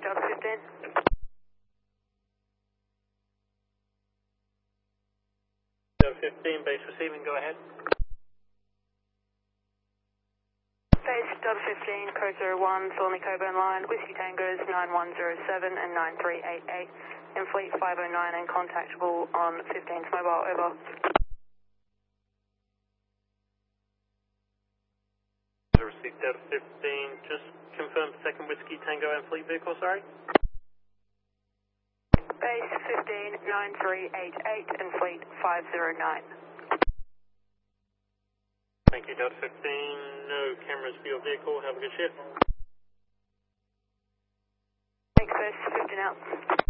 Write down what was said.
Delta 15. Delta 15, base receiving, go ahead. Base Delta 15, code 01, Thornley Coburn line, Whiskey Tangos 9107 and 9388, in fleet 509 and contactable on 15's mobile, over. Received Delta 15, just confirm second Whiskey Tango and fleet vehicle, sorry. Base 15, 9388 and fleet 509. Thank you, Delta 15, no cameras for your vehicle, have a good shift. Thanks, base 15 out.